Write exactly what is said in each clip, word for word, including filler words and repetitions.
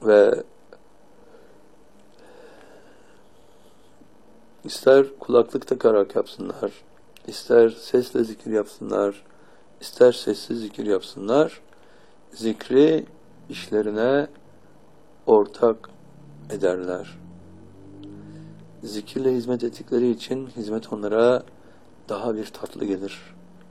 Ve ister kulaklık takarak yapsınlar, ister sesle zikir yapsınlar, ister sessiz zikir yapsınlar, zikri işlerine ortak ederler. Zikirle hizmet ettikleri için hizmet onlara daha bir tatlı gelir.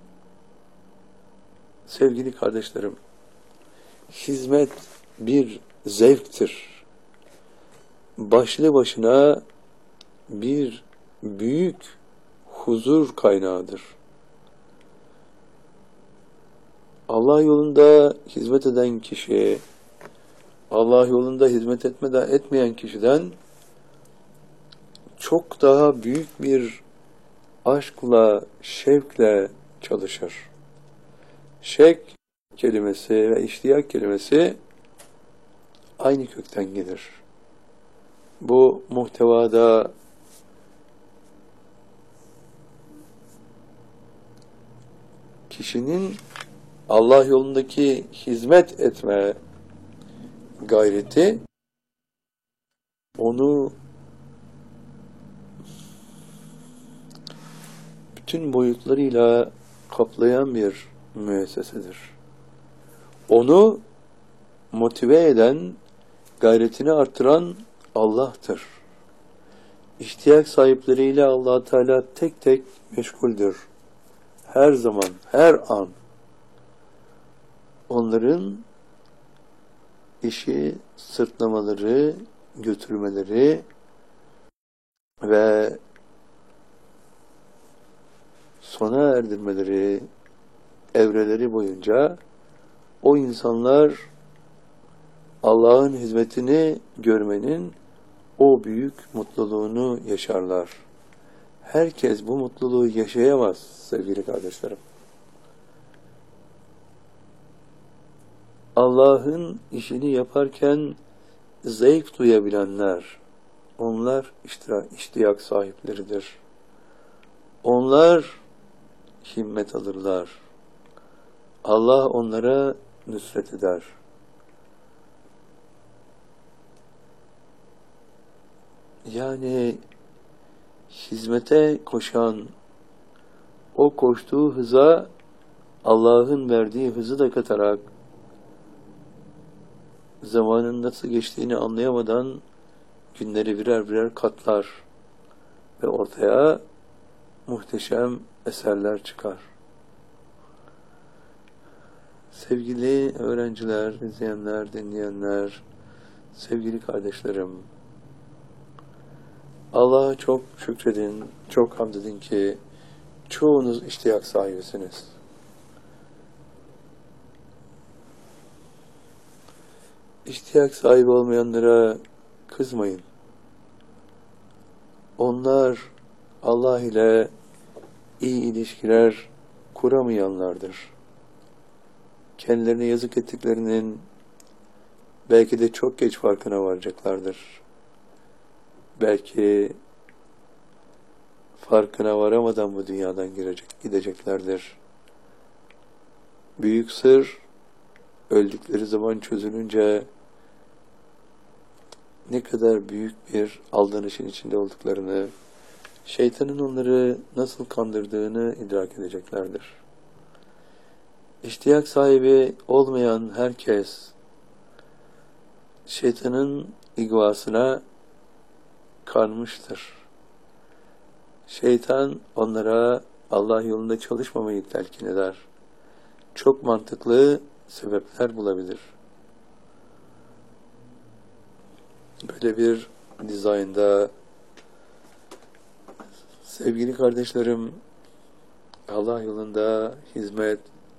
Sevgili kardeşlerim, hizmet bir zevktir. Başlı başına bir büyük huzur kaynağıdır. Allah yolunda hizmet eden kişi, Allah yolunda hizmet etmeden etmeyen kişiden çok daha büyük bir aşkla, şevkle çalışır. Şevk kelimesi ve iştiyak kelimesi aynı kökten gelir. Bu muhtevada kişinin Allah yolundaki hizmet etme gayreti onu bütün boyutlarıyla kaplayan bir müessesedir. Onu motive eden, gayretini artıran Allah'tır. İhtiyaç sahipleriyle Allah Teala tek tek meşguldür. Her zaman, her an. Onların işi sırtlamaları, götürmeleri ve sona erdirmeleri evreleri boyunca o insanlar Allah'ın hizmetini görmenin o büyük mutluluğunu yaşarlar. Herkes bu mutluluğu yaşayamaz sevgili kardeşlerim. Allah'ın işini yaparken zevk duyabilenler, onlar iştiyak sahipleridir. Onlar himmet alırlar. Allah onlara nusret eder. Yani hizmete koşan, o koştuğu hıza Allah'ın verdiği hızı da katarak zamanın nasıl geçtiğini anlayamadan günleri birer birer katlar ve ortaya muhteşem eserler çıkar. Sevgili öğrenciler, izleyenler, dinleyenler, sevgili kardeşlerim, Allah'a çok şükredin, çok hamd edin ki çoğunuz iştiyak sahibisiniz. İştiyak sahibi olmayanlara kızmayın. Onlar Allah ile iyi ilişkiler kuramayanlardır. Kendilerine yazık ettiklerinin belki de çok geç farkına varacaklardır. Belki farkına varamadan bu dünyadan girecek, gideceklerdir. Büyük sır, öldükleri zaman çözülünce ne kadar büyük bir aldanışın içinde olduklarını, şeytanın onları nasıl kandırdığını idrak edeceklerdir. İştiyak sahibi olmayan herkes, şeytanın igvasına kanmıştır. Şeytan onlara Allah yolunda çalışmamayı telkin eder. Çok mantıklı sebepler bulabilir. Böyle bir dizaynda sevgili kardeşlerim, Allah yolunda hizmet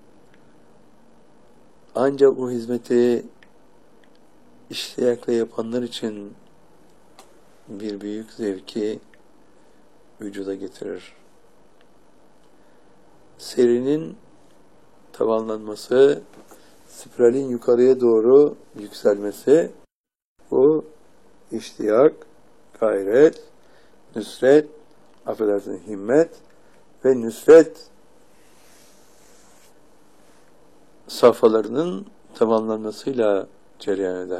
ancak o hizmeti iştiyakla yapanlar için bir büyük zevki vücuda getirir. Serinin tavanlanması, spiralin yukarıya doğru yükselmesi, bu iştiyak, gayret, nüsret, affedersiniz himmet ve nüsret safhalarının tamamlanmasıyla cereyan eder.